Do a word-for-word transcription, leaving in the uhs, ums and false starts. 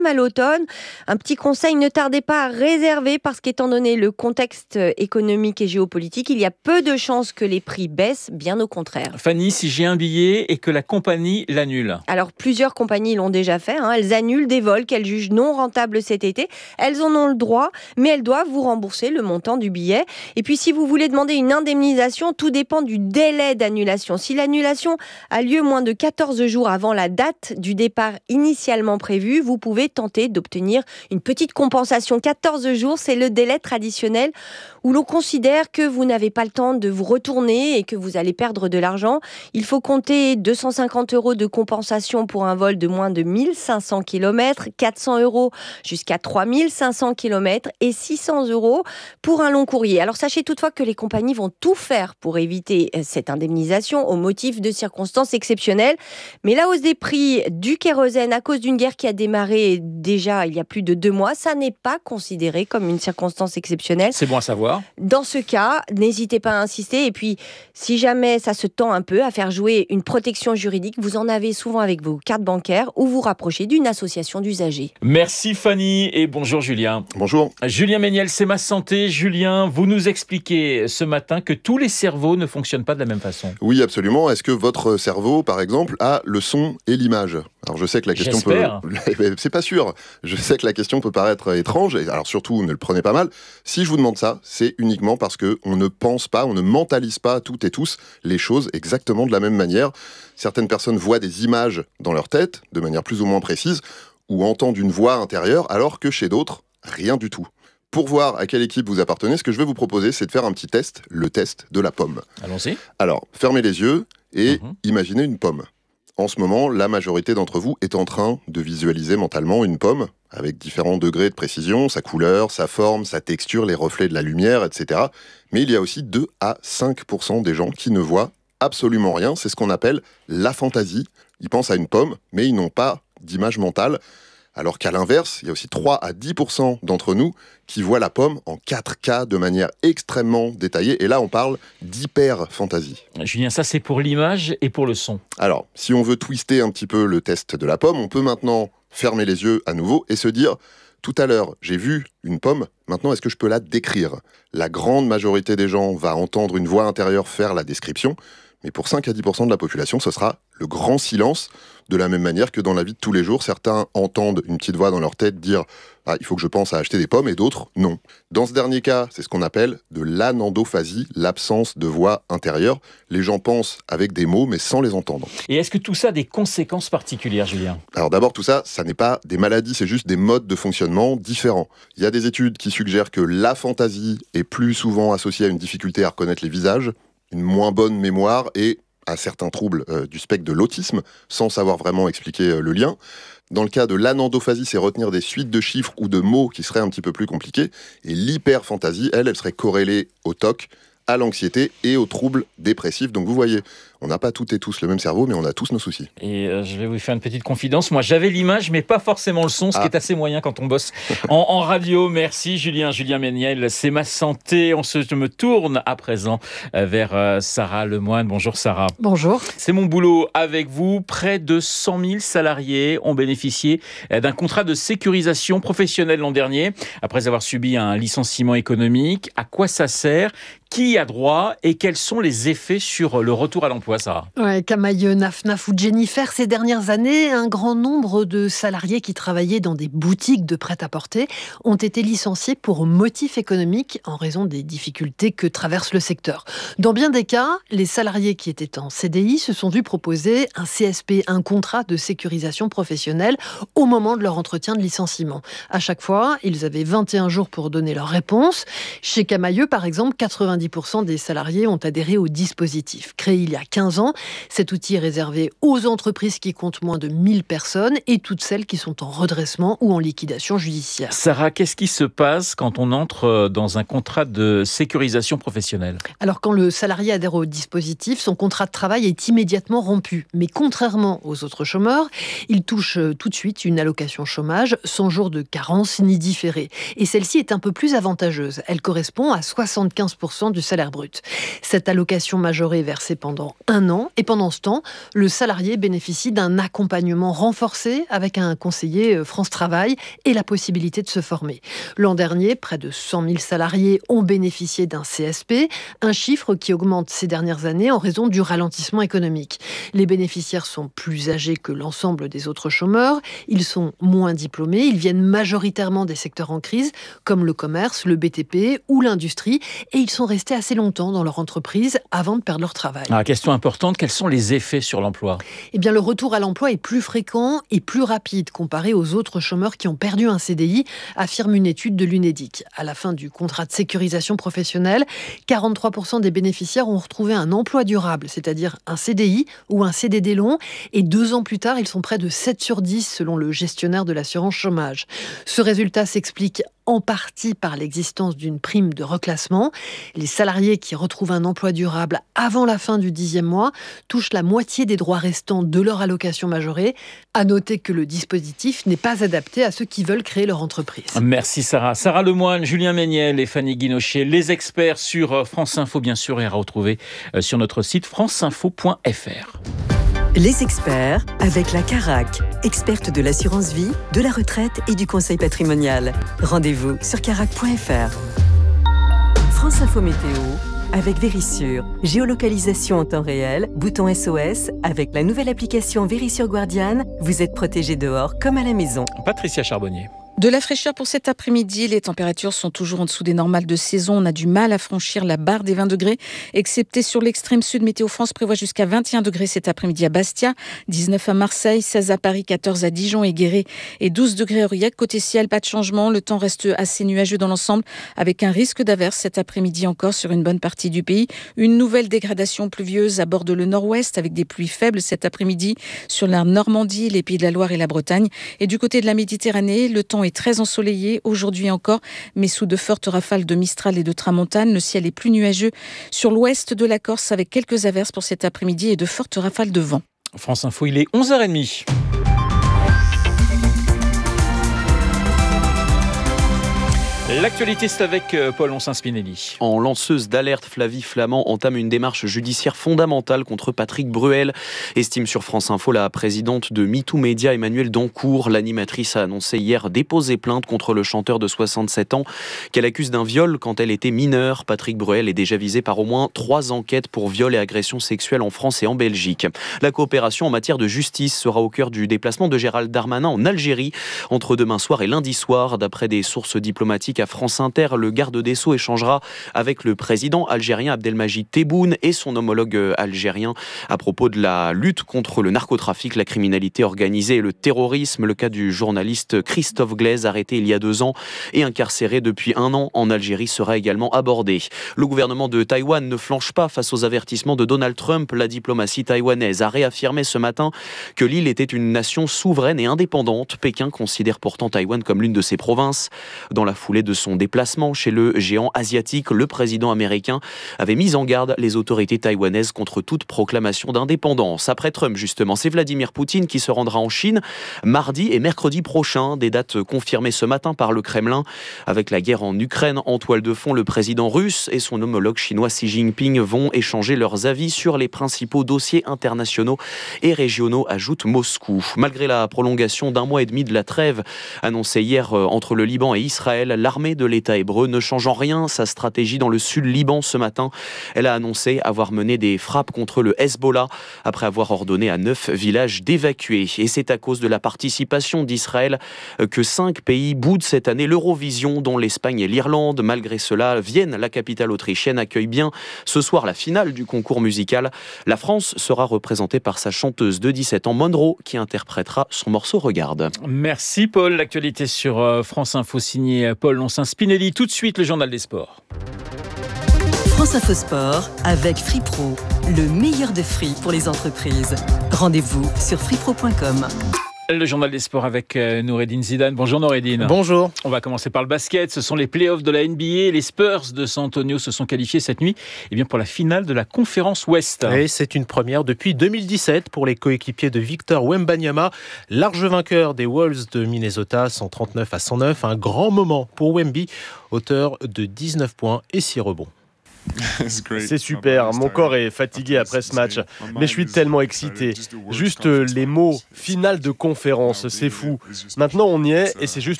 à l'automne. Un petit conseil, ne tardez pas à réserver parce qu'étant donné le contexte économique et géopolitique, il y a peu de chances que les prix baissent, bien au contraire. Fanny, si j'ai un billet et que la compagnie l'annule. Alors plusieurs compagnies l'ont déjà fait, hein. Elles annulent des vols qu'elles jugent non rentables cet été. Elles en ont le droit, mais elles doivent vous rembourser le montant du billet. Et puis si vous voulez demander une indemnisation, tout dépend du délai d'annulation. Si l'annulation a lieu moins de quatorze jours avant la date du départ initialement prévu, vous pouvez tenter d'obtenir une petite compensation. quatorze jours, c'est le délai traditionnel où l'on considère que vous n'avez pas le temps de vous retourner et que vous allez perdre de l'argent. Il faut compter deux cent cinquante euros de compensation pour un vol de moins de mille cinq cents kilomètres, quatre cents euros jusqu'à trois mille cinq cents kilomètres et six cents euros pour un long courrier. Alors sachez toutefois que les compagnies vont tout faire pour éviter cette indemnisation au motif de circonstances exceptionnelles. Mais la hausse des prix du kérosène à cause d'une guerre qui a démarré déjà il y a plus de deux mois, ça n'est pas considéré comme une circonstance exceptionnelle. C'est bon à savoir. Dans ce cas, n'hésitez pas à insister. Et puis, si jamais ça se tend un peu à faire jouer une protection juridique, vous en avez souvent avec vos cartes bancaires ou vous rapprochez d'une association d'usagers. Merci Fanny et bonjour Julien. Bonjour. Julien Méniel, c'est ma santé. Julien, vous nous expliquez ce matin que tous les cerveaux ne fonctionnent pas de la même façon. Oui, absolument. Est-ce que votre cerveau, par exemple, a le son et l'image ? Alors je sais que la question J'espère. peut... C'est pas sûr. Je sais que la question peut paraître étrange. Et alors surtout, ne le prenez pas mal. Si je vous demande ça, c'est uniquement parce qu'on ne pense pas, on ne mentalise pas toutes et tous les choses exactement de la même manière. Certaines personnes voient des images dans leur tête, de manière plus ou moins précise, ou entendent une voix intérieure, alors que chez d'autres, rien du tout. Pour voir à quelle équipe vous appartenez, ce que je vais vous proposer, c'est de faire un petit test, le test de la pomme. Allons-y. Alors, fermez les yeux et Mmh. imaginez une pomme. En ce moment, la majorité d'entre vous est en train de visualiser mentalement une pomme, avec différents degrés de précision, sa couleur, sa forme, sa texture, les reflets de la lumière, et cetera. Mais il y a aussi deux à cinq pour cent des gens qui ne voient absolument rien. C'est ce qu'on appelle la fantaisie. Ils pensent à une pomme, mais ils n'ont pas d'image mentale. Alors qu'à l'inverse, il y a aussi trois à dix pour cent d'entre nous qui voient la pomme en quatre K de manière extrêmement détaillée. Et là, on parle d'hyper-fantaisie. Julien, ça c'est pour l'image et pour le son. Alors, si on veut twister un petit peu le test de la pomme, on peut maintenant fermer les yeux à nouveau et se dire « Tout à l'heure, j'ai vu une pomme, maintenant est-ce que je peux la décrire ?» La grande majorité des gens va entendre une voix intérieure faire la description, mais pour cinq à dix pour cent de la population, ce sera le grand silence, de la même manière que dans la vie de tous les jours, certains entendent une petite voix dans leur tête dire « Ah, il faut que je pense à acheter des pommes » et d'autres « non ». Dans ce dernier cas, c'est ce qu'on appelle de l'anandophasie, l'absence de voix intérieure. Les gens pensent avec des mots, mais sans les entendre. Et est-ce que tout ça a des conséquences particulières, Julien ? Alors d'abord, tout ça, ça n'est pas des maladies, c'est juste des modes de fonctionnement différents. Il y a des études qui suggèrent que la fantaisie est plus souvent associée à une difficulté à reconnaître les visages, une moins bonne mémoire et à certains troubles euh, du spectre de l'autisme, sans savoir vraiment expliquer euh, le lien. Dans le cas de l'anandophasie, c'est retenir des suites de chiffres ou de mots qui seraient un petit peu plus compliqués. Et l'hyperfantaisie, elle, elle serait corrélée au T O C, à l'anxiété et aux troubles dépressifs. Donc vous voyez, on n'a pas toutes et tous le même cerveau, mais on a tous nos soucis. Et euh, je vais vous faire une petite confidence. Moi, j'avais l'image, mais pas forcément le son, ce Ah. qui est assez moyen quand on bosse en, en radio. Merci, Julien. Julien Méniel, c'est ma santé. On se, je me tourne à présent euh, vers euh, Sarah Lemoine. Bonjour, Sarah. Bonjour. C'est mon boulot avec vous. Près de cent mille salariés ont bénéficié euh, d'un contrat de sécurisation professionnelle l'an dernier, après avoir subi un licenciement économique. À quoi ça sert ? Qui a droit et quels sont les effets sur le retour à l'emploi, Sarah ? Ouais, Camaïeu, Naf Naf ou Jennifer, ces dernières années, un grand nombre de salariés qui travaillaient dans des boutiques de prêt-à-porter ont été licenciés pour motif économique en raison des difficultés que traverse le secteur. Dans bien des cas, les salariés qui étaient en C D I se sont vus proposer un C S P, un contrat de sécurisation professionnelle, au moment de leur entretien de licenciement. À chaque fois, ils avaient vingt et un jours pour donner leur réponse. Chez Camaïeu, par exemple, quatre-vingt-dix pour cent des salariés ont adhéré au dispositif. Créé il y a quinze ans, cet outil est réservé aux entreprises qui comptent moins de mille personnes et toutes celles qui sont en redressement ou en liquidation judiciaire. Sarah, qu'est-ce qui se passe quand on entre dans un contrat de sécurisation professionnelle ? Alors quand le salarié adhère au dispositif, son contrat de travail est immédiatement rompu. Mais contrairement aux autres chômeurs, il touche tout de suite une allocation chômage sans jour de carence ni différé. Et celle-ci est un peu plus avantageuse. Elle correspond à soixante-quinze pour cent du salaire brut. Cette allocation majorée versée pendant un an. Et pendant ce temps, le salarié bénéficie d'un accompagnement renforcé avec un conseiller France Travail et la possibilité de se former. L'an dernier, près de cent mille salariés ont bénéficié d'un C S P, un chiffre qui augmente ces dernières années en raison du ralentissement économique. Les bénéficiaires sont plus âgés que l'ensemble des autres chômeurs, ils sont moins diplômés, ils viennent majoritairement des secteurs en crise comme le commerce, le B T P ou l'industrie et ils sont restés assez longtemps dans leur entreprise avant de perdre leur travail. Ah, question importante, quels sont les effets sur l'emploi ? Eh bien, le retour à l'emploi est plus fréquent et plus rapide comparé aux autres chômeurs qui ont perdu un C D I, affirme une étude de l'Unédic. À la fin du contrat de sécurisation professionnelle, quarante-trois pour cent des bénéficiaires ont retrouvé un emploi durable, c'est-à-dire un C D I ou un C D D long, et deux ans plus tard, ils sont près de sept sur dix selon le gestionnaire de l'assurance chômage. Ce résultat s'explique en partie par l'existence d'une prime de reclassement. Les salariés qui retrouvent un emploi durable avant la fin du dixième mois touchent la moitié des droits restants de leur allocation majorée. À noter que le dispositif n'est pas adapté à ceux qui veulent créer leur entreprise. Merci Sarah. Sarah Lemoine, Julien Méniel et Fanny Guinochet, les experts sur France Info bien sûr et à retrouver sur notre site franceinfo point f r. Les experts avec la Carac, experte de l'assurance vie, de la retraite et du conseil patrimonial. Rendez-vous sur carac point f r. France Info Météo avec Vérissure. Géolocalisation en temps réel, bouton S O S. Avec la nouvelle application Vérissure Guardian, vous êtes protégé dehors comme à la maison. Patricia Charbonnier. De la fraîcheur pour cet après-midi, les températures sont toujours en dessous des normales de saison. On a du mal à franchir la barre des vingt degrés, excepté sur l'extrême sud. Météo France prévoit jusqu'à vingt et un degrés cet après-midi à Bastia, dix-neuf à Marseille, seize à Paris, quatorze à Dijon et Guéret et douze degrés à Aurillac. Côté ciel, pas de changement. Le temps reste assez nuageux dans l'ensemble avec un risque d'averse cet après-midi encore sur une bonne partie du pays. Une nouvelle dégradation pluvieuse aborde le nord-ouest avec des pluies faibles cet après-midi sur la Normandie, les Pays de la Loire et la Bretagne. Et du côté de la Méditerranée, le temps est très ensoleillé aujourd'hui encore, mais sous de fortes rafales de Mistral et de Tramontane. Le ciel est plus nuageux sur l'ouest de la Corse avec quelques averses pour cet après-midi et de fortes rafales de vent. France Info, il est onze heures trente. L'actualité, c'est avec Paul Onsin-Spinelli. En lanceuse d'alerte, Flavie Flament entame une démarche judiciaire fondamentale contre Patrick Bruel. Estime sur France Info la présidente de MeToo Média, Emmanuelle Dancourt. L'animatrice a annoncé hier déposer plainte contre le chanteur de soixante-sept ans qu'elle accuse d'un viol quand elle était mineure. Patrick Bruel est déjà visé par au moins trois enquêtes pour viol et agression sexuelle en France et en Belgique. La coopération en matière de justice sera au cœur du déplacement de Gérald Darmanin en Algérie entre demain soir et lundi soir. D'après des sources diplomatiques à France Inter, le garde des Sceaux échangera avec le président algérien Abdelmajid Tebboune et son homologue algérien à propos de la lutte contre le narcotrafic, la criminalité organisée et le terrorisme. Le cas du journaliste Christophe Glaise, arrêté il y a deux ans et incarcéré depuis un an en Algérie, sera également abordé. Le gouvernement de Taïwan ne flanche pas face aux avertissements de Donald Trump. La diplomatie taïwanaise a réaffirmé ce matin que l'île était une nation souveraine et indépendante. Pékin considère pourtant Taïwan comme l'une de ses provinces. Dans la foulée de son déplacement chez le géant asiatique, le président américain avait mis en garde les autorités taïwanaises contre toute proclamation d'indépendance. Après Trump, justement, c'est Vladimir Poutine qui se rendra en Chine mardi et mercredi prochain. Des dates confirmées ce matin par le Kremlin. Avec la guerre en Ukraine en toile de fond, le président russe et son homologue chinois Xi Jinping vont échanger leurs avis sur les principaux dossiers internationaux et régionaux, ajoute Moscou. Malgré la prolongation d'un mois et demi de la trêve annoncée hier entre le Liban et Israël, l'armée de l'État hébreu ne change en rien sa stratégie dans le sud Liban ce matin. Elle a annoncé avoir mené des frappes contre le Hezbollah après avoir ordonné à neuf villages d'évacuer. Et c'est à cause de la participation d'Israël que cinq pays boudent cette année l'Eurovision, dont l'Espagne et l'Irlande. Malgré cela, Vienne, la capitale autrichienne, accueille bien ce soir la finale du concours musical. La France sera représentée par sa chanteuse de dix-sept ans, Monroe, qui interprétera son morceau Regarde. Merci Paul. L'actualité sur France Info signée Paul Onsin-Spinelli. Tout de suite, le journal des sports. France Info Sport avec Free Pro, le meilleur de free pour les entreprises. Rendez-vous sur free pro point com. Le journal des sports avec Noureddine Zidane. Bonjour Noureddine. Bonjour. On va commencer par le basket. Ce sont les playoffs de la N B A. Les Spurs de San Antonio se sont qualifiés cette nuit eh bien, pour la finale de la conférence Ouest. Et c'est une première depuis deux mille dix-sept pour les coéquipiers de Victor Wembanyama, large vainqueur des Wolves de Minnesota, cent trente-neuf à cent neuf. Un grand moment pour Wemby, auteur de dix-neuf points et six rebonds. C'est super, mon corps est fatigué après ce match, mais je suis tellement excité. Juste les mots, finale de conférence, c'est fou. Maintenant on y est et c'est juste